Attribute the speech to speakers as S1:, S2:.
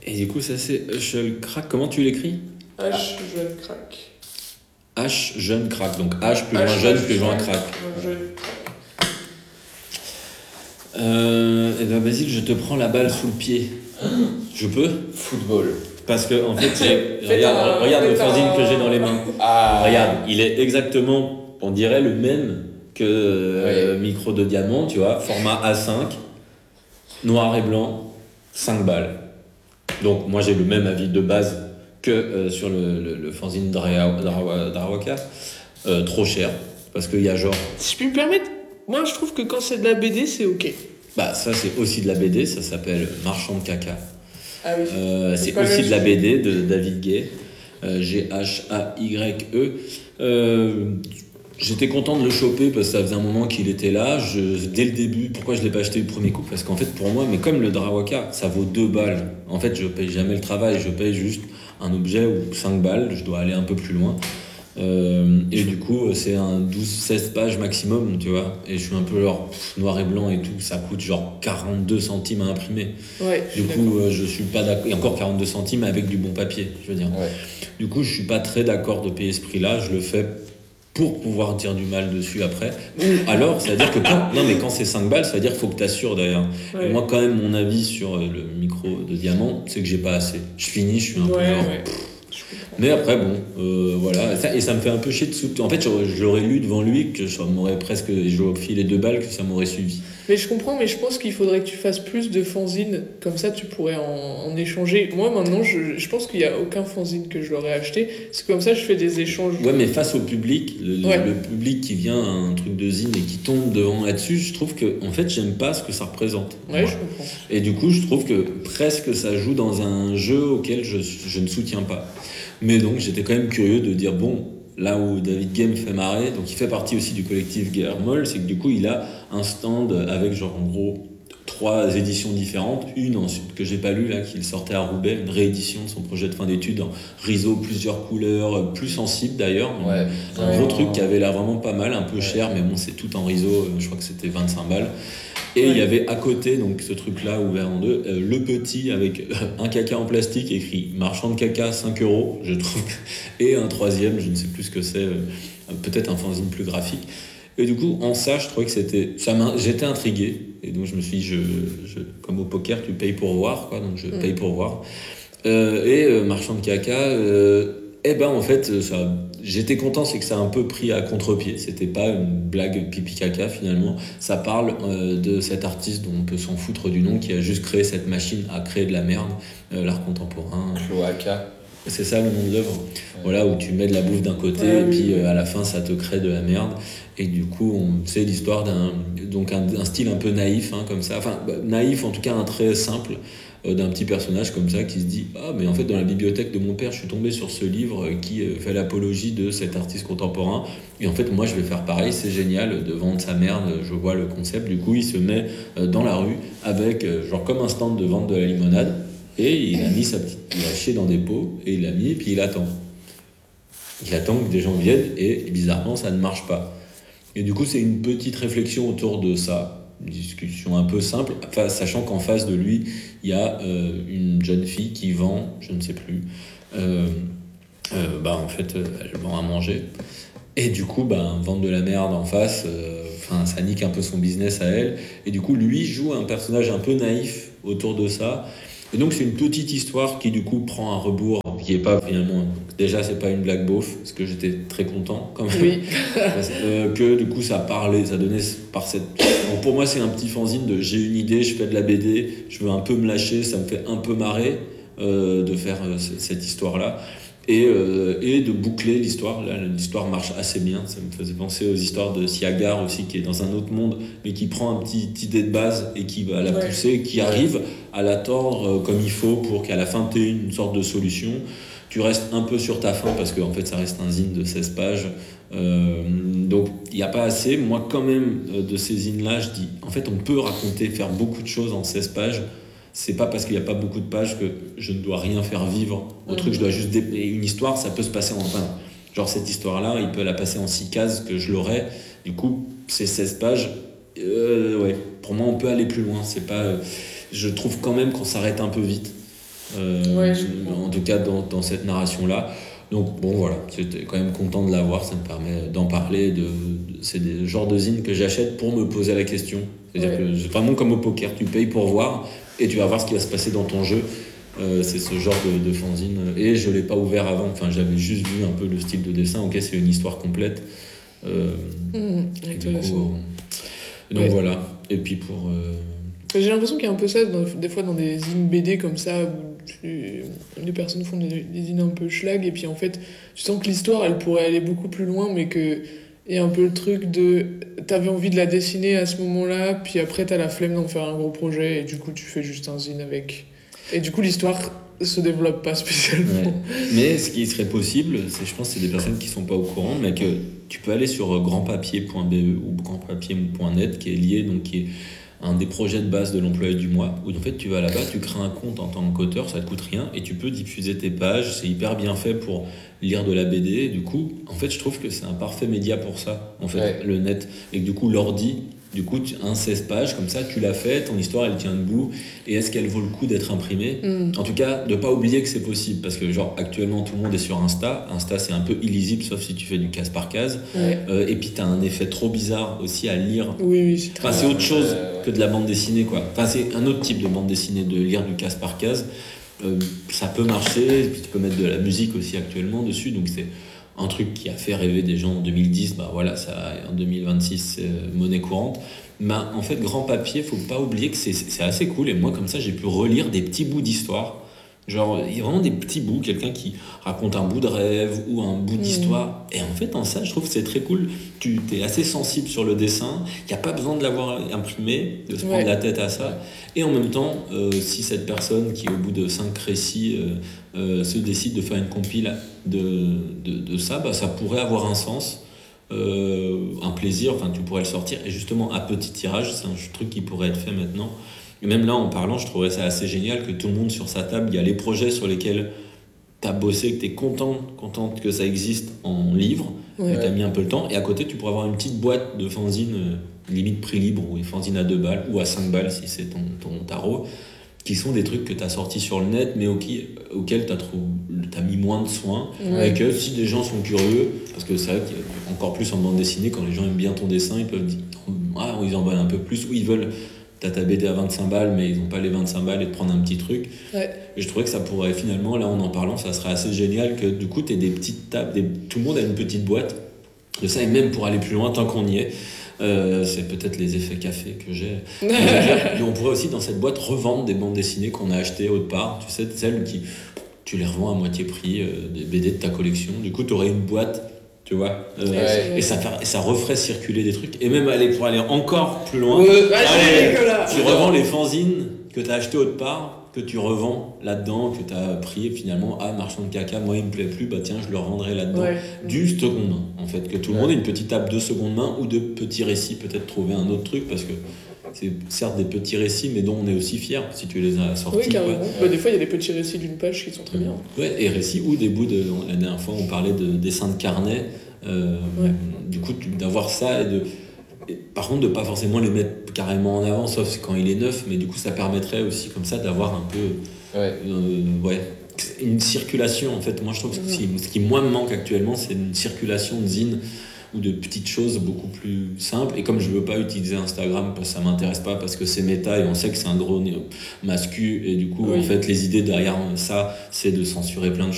S1: Et du coup, ça c'est Hushel Crack. Comment tu l'écris?
S2: H, jeune crack.
S1: H, jeune crack. Donc H plus loin
S2: H,
S1: jeune,
S2: H,
S1: plus loin
S2: jeune,
S1: crack.
S2: jeune.
S1: Et ben vas-y, je te prends la balle sous le pied. Je peux?
S3: Football.
S1: Parce que en fait,
S2: Faites
S1: regarde le
S2: faites
S1: fanzine
S2: un-
S1: que j'ai dans les mains.
S3: Ah,
S1: Regarde, il est exactement, on dirait le même que Micro de Diamant, tu vois, format A5, noir et blanc, 5 balles. Donc moi j'ai le même avis de base que sur le fanzine Drawaka. Trop cher, parce qu'il y a genre...
S2: Si je puis me permettre, moi je trouve que quand c'est de la BD, c'est ok.
S1: Bah ça c'est aussi de la BD, ça s'appelle Marchand de caca.
S2: Ah oui.
S1: C'est
S2: pas le
S1: aussi
S2: même
S1: de la
S2: sujet.
S1: BD de David Gay, Ghaye. J'étais content de le choper parce que ça faisait un moment qu'il était là. Dès le début, pourquoi je l'ai pas acheté le premier coup? Parce qu'en fait, pour moi, mais comme le Drawaka, ça vaut 2 balles. En fait, je paye jamais le travail, je paye juste un objet ou 5 balles. Je dois aller un peu plus loin. Et du coup, c'est un 12-16 pages maximum, tu vois. Et je suis un peu genre noir et blanc et tout. Ça coûte genre 42 centimes à imprimer.
S2: Ouais,
S1: Du coup, je suis pas d'accord. Et encore 42 centimes avec du bon papier, je veux dire.
S3: ouais.
S1: Du coup, je suis pas très d'accord de payer ce prix-là. Je le fais pour pouvoir dire du mal dessus après. Ou alors, c'est-à-dire que quand c'est 5 balles, ça veut dire qu'il faut que tu assures d'ailleurs.
S2: ouais.
S1: Et moi, quand même, mon avis sur le micro de Diamant, c'est que j'ai pas assez. Je finis, je suis un peu
S2: Ouais,
S1: genre...
S2: ouais. Je comprends.
S1: Mais après, bon, voilà. Et ça me fait un peu chier de En fait, je l'aurais lu devant lui, que ça m'aurait presque... J'aurais filé 2 balles, que ça m'aurait suivi.
S2: Mais je comprends, mais je pense qu'il faudrait que tu fasses plus de fanzines, comme ça tu pourrais en échanger. Moi maintenant, je pense qu'il n'y a aucun fanzine que je l'aurais acheté, c'est comme ça je fais des échanges.
S1: Ouais, mais face au public,
S2: Ouais.
S1: le public qui vient à un truc de zine et qui tombe devant là-dessus, je trouve que, en fait, j'aime pas ce que ça représente.
S2: Ouais, je comprends.
S1: Et du coup, je trouve que presque ça joue dans un jeu auquel je ne soutiens pas. Mais donc, j'étais quand même curieux de dire, bon, là où David Game fait marrer, donc il fait partie aussi du collectif Guermol, c'est que du coup, il a un stand avec genre en gros 3 éditions différentes. Une ensuite que j'ai pas lu là, qu'il sortait à Roubaix, une réédition de son projet de fin d'études en riso, plusieurs couleurs, plus sensible d'ailleurs.
S3: Ouais.
S1: Un gros truc qui avait l'air vraiment pas mal, un peu cher, mais bon, c'est tout en riso, je crois que c'était 25 balles. Et il y avait à côté, donc ce truc-là ouvert en deux, le petit avec un caca en plastique écrit marchand de caca 5 €, je trouve, et un troisième, je ne sais plus ce que c'est, peut-être un fanzine plus graphique. Et du coup, en ça, je trouvais que j'étais intrigué, et donc je me suis dit, comme au poker, tu payes pour voir, quoi, donc je paye pour voir. Marchand de caca, en fait, j'étais content, c'est que ça a un peu pris à contre-pied. C'était pas une blague pipi caca finalement. Ça parle de cet artiste dont on peut s'en foutre du nom, qui a juste créé cette machine à créer de la merde, l'art contemporain.
S3: Cloaca.
S1: C'est ça le nom de l'œuvre. Voilà, où tu mets de la bouffe d'un côté et puis à la fin ça te crée de la merde. Et du coup, c'est l'histoire d'un style un peu naïf, hein, comme ça. Enfin, naïf en tout cas, un trait simple. D'un petit personnage comme ça qui se dit mais en fait dans la bibliothèque de mon père je suis tombé sur ce livre qui fait l'apologie de cet artiste contemporain et en fait moi je vais faire pareil, c'est génial de vendre sa merde, je vois le concept. Du coup il se met dans la rue avec genre comme un stand de vente de la limonade et il a mis il a chié dans des pots et il l'a mis et puis il attend que des gens viennent et bizarrement ça ne marche pas. Et du coup c'est une petite réflexion autour de ça, une discussion un peu simple, enfin, sachant qu'en face de lui, il y a une jeune fille qui vend, je ne sais plus, en fait, elle vend à manger. Et du coup, vendre de la merde en face, ça nique un peu son business à elle. Et du coup, lui joue un personnage un peu naïf autour de ça. Et donc, c'est une petite histoire qui, du coup, prend un rebours qui est pas finalement. Déjà, c'est pas une blague beauf, parce que j'étais très content quand même.
S2: Oui.
S1: Que du coup, ça parlait, ça donnait par cette. Bon, pour moi, c'est un petit fanzine de j'ai une idée, je fais de la BD, je veux un peu me lâcher, ça me fait un peu marrer de faire cette histoire-là. Et de boucler l'histoire. Là, l'histoire marche assez bien. Ça me faisait penser aux histoires de Siagar aussi, qui est dans un autre monde, mais qui prend un petit idée de base et qui va la pousser, qui arrive à la tordre comme il faut pour qu'à la fin, tu aies une sorte de solution. Tu restes un peu sur ta fin parce qu'en fait, ça reste un zine de 16 pages. Donc, il n'y a pas assez. Moi, quand même, de ces zines-là, je dis, en fait, on peut faire beaucoup de choses en 16 pages. C'est pas parce qu'il n'y a pas beaucoup de pages que je ne dois rien faire vivre au truc, je dois juste une histoire, ça peut se passer genre cette histoire-là, il peut la passer en 6 cases que je l'aurai. Du coup, ces 16 pages, pour moi, on peut aller plus loin. C'est pas, je trouve quand même qu'on s'arrête un peu vite.
S2: Ouais, je comprends.
S1: en tout cas dans cette narration-là. Donc bon voilà, j'étais quand même content de l'avoir, ça me permet d'en parler, c'est des genres de zines que j'achète pour me poser la question. C'est-à-dire
S2: Ouais.
S1: que c'est vraiment comme au poker, tu payes pour voir et tu vas voir ce qui va se passer dans ton jeu. C'est ce genre de fanzine. Et je ne l'ai pas ouvert avant, enfin j'avais juste vu un peu le style de dessin, ok c'est une histoire complète. Du
S2: Intéressant.
S1: coup, donc
S2: Ouais.
S1: voilà. Et puis pour...
S2: J'ai l'impression qu'il y a un peu ça, des fois dans des zines BD comme ça, où les personnes font des zines un peu schlag, et puis en fait, tu sens que l'histoire, elle pourrait aller beaucoup plus loin, mais que il y a un peu le truc de... T'avais envie de la dessiner à ce moment-là, puis après t'as la flemme d'en faire un gros projet, et du coup tu fais juste un zine avec. Et du coup l'histoire se développe pas spécialement.
S1: Ouais. Mais ce qui serait possible, c'est, je pense que c'est des personnes qui sont pas au courant, mais que tu peux aller sur grandpapier.be ou grandpapier.net qui est lié, donc qui est un des projets de base de l'employé du mois, où en fait tu vas là-bas, tu crées un compte en tant qu'auteur, ça te coûte rien, et tu peux diffuser tes pages, c'est hyper bien fait pour lire de la BD, et du coup, en fait je trouve que c'est un parfait média pour ça, en fait,
S3: Ouais.
S1: le net, et que du coup l'ordi, du coup, un 16 pages, comme ça, tu l'as fait, ton histoire, elle tient debout. Et est-ce qu'elle vaut le coup d'être imprimée ? En tout cas, de pas oublier que c'est possible. Parce que, genre, actuellement, tout le monde est sur Insta. Insta, c'est un peu illisible, sauf si tu fais du case par case.
S2: Ouais.
S1: Et puis, t'as un effet trop bizarre aussi à lire.
S2: Oui, c'est très
S1: Enfin, c'est autre chose
S3: Ouais.
S1: que de la bande dessinée, quoi. Enfin, c'est un autre type de bande dessinée, de lire du case par case. Ça peut marcher. Et puis, tu peux mettre de la musique aussi actuellement dessus. Donc, c'est un truc qui a fait rêver des gens en 2010, bah voilà, ça, en 2026, c'est monnaie courante. Mais en fait, grand papier, faut pas oublier que c'est assez cool. Et moi, comme ça, j'ai pu relire des petits bouts d'histoire. Genre, il y a vraiment des petits bouts, quelqu'un qui raconte un bout de rêve ou un bout d'histoire. Et en fait, en ça, je trouve que c'est très cool. Tu es assez sensible sur le dessin. Il n'y a pas besoin de l'avoir imprimé, de se prendre
S2: Ouais.
S1: la tête à ça. Et en même temps, si cette personne qui, au bout de 5 récits, se décide de faire une compile de ça, bah, ça pourrait avoir un sens, un plaisir, enfin tu pourrais le sortir. Et justement, à petit tirage, c'est un truc qui pourrait être fait maintenant. Et même là, en parlant, je trouverais ça assez génial que tout le monde sur sa table, il y a les projets sur lesquels tu as bossé, que tu es contente que ça existe en livre,
S2: Ouais.
S1: que tu as mis un peu le temps. Et à côté, tu pourrais avoir une petite boîte de fanzine, limite prix libre, ou une fanzine à 2 balles, ou à 5 balles si c'est ton tarot, qui sont des trucs que tu as sortis sur le net, mais auxquels tu as mis moins de soins.
S2: Ouais.
S1: Et que si des gens sont curieux, parce que c'est vrai qu'il y a encore plus en bande dessinée, quand les gens aiment bien ton dessin, ils peuvent dire, ah, ils en veulent un peu plus, ou ils veulent, t'as ta BD à 25 balles, mais ils n'ont pas les 25 balles et de prendre un petit truc.
S2: Ouais.
S1: Et je trouvais que ça pourrait finalement, là en parlant, ça serait assez génial que du coup, tu aies des petites tables, tout le monde a une petite boîte de ça, et même pour aller plus loin, tant qu'on y est. C'est peut-être les effets café que j'ai. Mais on pourrait aussi dans cette boîte revendre des bandes dessinées qu'on a achetées autre part. Tu sais, celles qui tu les revends à moitié prix, des BD de ta collection. Du coup, tu aurais une boîte, tu vois.
S3: Ouais.
S1: Et ça referait circuler des trucs. Et même pour aller encore plus loin,
S2: Ouais,
S1: allez,
S2: Nicolas.
S1: tu revends les fanzines que tu as achetées autre part, que tu revends là-dedans, que tu as pris, et finalement, ah, marchand de caca, moi il me plaît plus, bah tiens, je le revendrai là-dedans.
S2: Ouais.
S1: Du seconde main, en fait, que tout le monde ait une petite table de seconde main ou de petits récits, peut-être trouver un autre truc, parce que c'est certes des petits récits, mais dont on est aussi fier si tu les as sortis.
S2: Oui, carrément.
S1: quoi.
S2: Bah, des fois, il y a des petits récits d'une page qui sont très bien.
S1: Ouais, et récits ou des bouts de. La dernière fois, on parlait de dessins de carnet. Du coup, d'avoir ça et par contre, de pas forcément les mettre carrément en avant, sauf quand il est neuf, mais du coup, ça permettrait aussi comme ça d'avoir un peu. Une circulation en fait. Moi, je trouve que ce qui moi me manque actuellement, c'est une circulation de zine ou de petites choses beaucoup plus simples. Et comme je veux pas utiliser Instagram parce que ça m'intéresse pas, parce que c'est méta et on sait que c'est un gros mascu, et du coup,
S2: Oui.
S1: en fait, les idées derrière ça, c'est de censurer plein de choses.